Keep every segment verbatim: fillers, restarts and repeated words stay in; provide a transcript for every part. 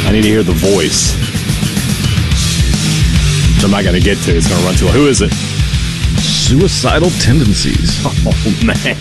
I need to hear the voice. Which I'm not going to get to. It's going to run too long. Who is it? Suicidal Tendencies. Oh, man.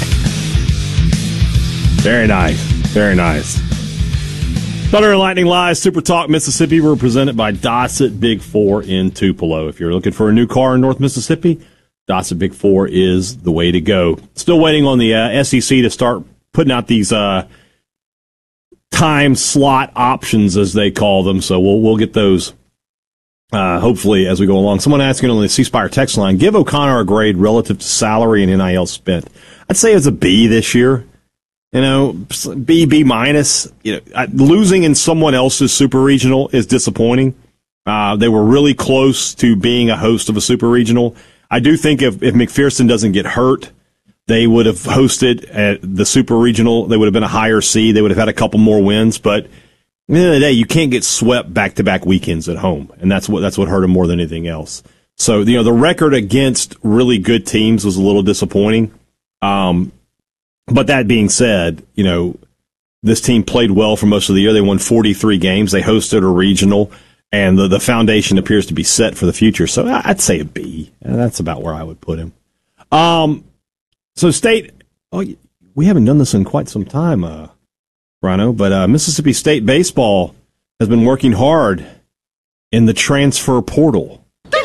Very nice. Very nice. Thunder and Lightning Live, Super Talk Mississippi. We're presented by Dossett Big Four in Tupelo. If you're looking for a new car in North Mississippi, Dossett Big Four is the way to go. Still waiting on the uh, S E C to start putting out these uh, time slot options, as they call them. So we'll we'll get those uh, hopefully as we go along. Someone asking on the C Spire text line, give O'Connor a grade relative to salary and N I L spent. I'd say it's a B this year. You know, B, B minus. You know, losing in someone else's super regional is disappointing. Uh, they were really close to being a host of a super regional. I do think if, if McPherson doesn't get hurt, they would have hosted at the super regional. They would have been a higher seed. They would have had a couple more wins. But at the end of the day, you can't get swept back-to-back weekends at home, and that's what that's what hurt them more than anything else. So, you know, the record against really good teams was a little disappointing. Um, But that being said, you know, this team played well for most of the year. They won forty-three games. They hosted a regional, and the, the foundation appears to be set for the future. So I'd say a B. That's about where I would put him. Um, so State, oh, we haven't done this in quite some time, uh, Rhino, but uh, Mississippi State baseball has been working hard in the transfer portal.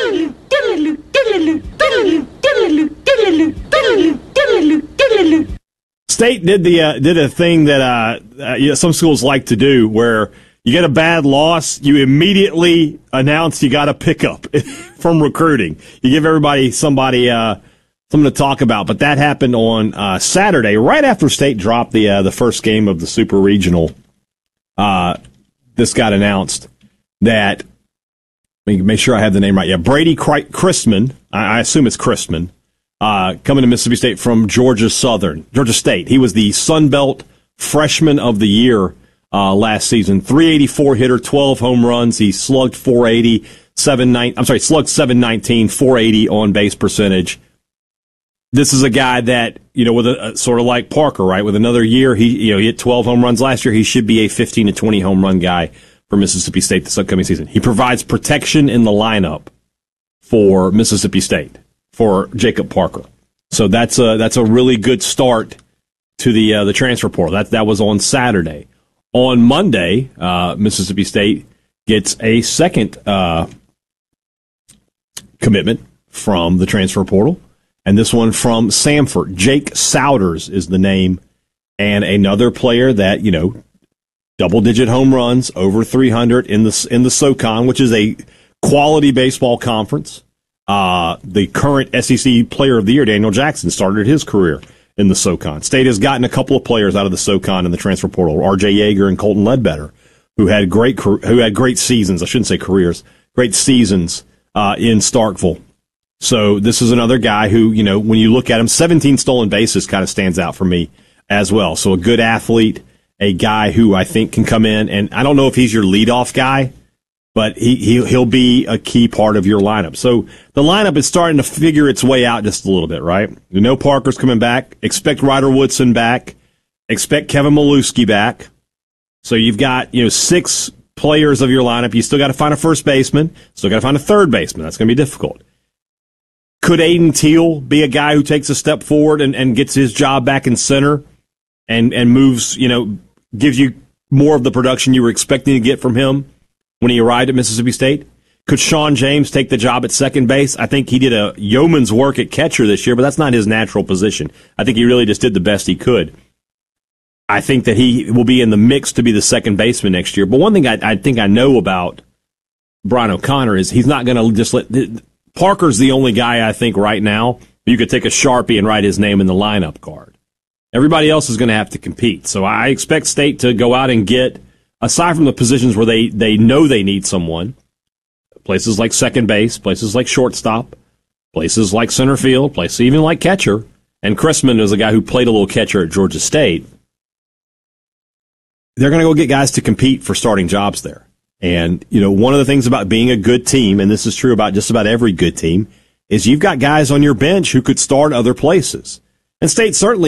State did the uh, did a thing that uh, uh, you know, some schools like to do, where you get a bad loss, you immediately announce you got a pickup from recruiting. You give everybody somebody uh, something to talk about. But that happened on uh, Saturday, right after State dropped the uh, the first game of the Super Regional. Uh, this got announced that, let me make sure I have the name right. Yeah, Brady Christman. I, I assume it's Christman. Uh, coming to Mississippi State from Georgia Southern, Georgia State. He was the Sun Belt Freshman of the Year uh, last season. three eighty-four hitter, twelve home runs. He slugged four eighty, seven nine. I'm sorry, slugged seven nineteen, four eighty on base percentage. This is a guy that, you know, with a, a sort of like Parker, right? With another year, he you know he hit twelve home runs last year. He should be a fifteen to twenty home run guy for Mississippi State this upcoming season. He provides protection in the lineup for Mississippi State, for Jacob Parker. So that's a that's a really good start to the uh, the transfer portal. That that was on Saturday. On Monday, uh, Mississippi State gets a second uh, commitment from the transfer portal, and this one from Samford. Jake Souders is the name, and another player that, you know, double-digit home runs, over three hundred in the in the SoCon, which is a quality baseball conference. Uh, the current S E C Player of the Year, Daniel Jackson, started his career in the SoCon. State has gotten a couple of players out of the SoCon in the transfer portal, R J Yeager and Colton Ledbetter, who had great who had great seasons. I shouldn't say careers, great seasons uh, in Starkville. So this is another guy who, you know, when you look at him, seventeen stolen bases kind of stands out for me as well. So a good athlete, a guy who I think can come in, and I don't know if he's your leadoff guy, but he, he, he'll be a key part of your lineup. So the lineup is starting to figure its way out just a little bit, right? You know Parker's coming back. Expect Ryder Woodson back. Expect Kevin Maluski back. So you've got, you know, six players of your lineup. You still got to find a first baseman. Still got to find a third baseman. That's going to be difficult. Could Aiden Teal be a guy who takes a step forward and, and gets his job back in center and, and moves, you know, gives you more of the production you were expecting to get from him when he arrived at Mississippi State? Could Sean James take the job at second base? I think he did a yeoman's work at catcher this year, but that's not his natural position. I think he really just did the best he could. I think that he will be in the mix to be the second baseman next year. But one thing I, I think I know about Brian O'Connor is he's not going to just let – Parker's the only guy I think right now you could take a Sharpie and write his name in the lineup card. Everybody else is going to have to compete. So I expect State to go out and get – aside from the positions where they, they know they need someone, places like second base, places like shortstop, places like center field, places even like catcher, and Christman is a guy who played a little catcher at Georgia State, they're going to go get guys to compete for starting jobs there. And, you know, one of the things about being a good team, and this is true about just about every good team, is you've got guys on your bench who could start other places. And State certainly